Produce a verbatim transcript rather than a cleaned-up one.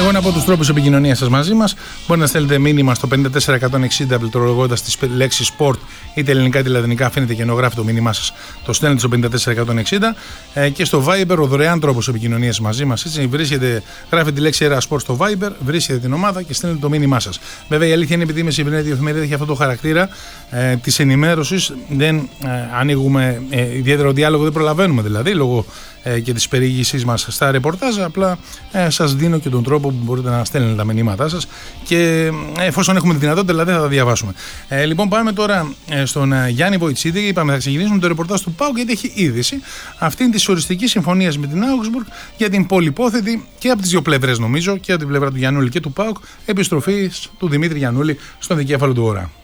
Εγώ να πω τους τρόπους επικοινωνίας σας μαζί μας. Μπορείτε να στέλνετε μήνυμα στο πέντε τέσσερα εκατόν εξήντα πληκτρολογώντας τις λέξεις sport, είτε ελληνικά είτε λατινικά. Αφήνετε και ενογράφει το μήνυμά σας. Το στέλνετε στο πέντε τέσσερα εκατόν εξήντα. Ε, και στο Viber, ο δωρεάν τρόπος επικοινωνίας μαζί μας. Έτσι, βρίσκετε, γράφετε τη λέξη Era Sport στο Viber, βρίσκετε την ομάδα και στέλνετε το μήνυμά σας. Βέβαια, η αλήθεια είναι, επειδή είμαι σημερινή εφημερίδα, έχει αυτό το χαρακτήρα ε, της ενημέρωσης. Δεν ε, ανοίγουμε ε, ιδιαίτερο διάλογο, δεν προλαβαίνουμε δηλαδή λόγω ε, και της περιήγησής μας στα ρεπορτάζ. Απλά ε, σας δίνω και τον τρόπο που μπορείτε να στέλνετε τα μηνύματά σας και ε, εφόσον έχουμε τη δυνατότητα, δηλαδή θα τα διαβάσουμε. Ε, λοιπόν, πάμε τώρα ε, στον ε, Γιάννη Βοητσίδη. Είπαμε θα ξεκινήσουμε το ρεπορτάζ του ΠΑΟΚ, γιατί έχει είδηση αυτήν τη οριστική συμφωνία με την Augsburg για την πολυπόθετη και από τις δύο πλευρές, νομίζω, και από την πλευρά του Γιαννούλη και του ΠΑΟΚ, επιστροφή του Δημήτρη Γιαννούλη στον δικέφαλο του Όρα.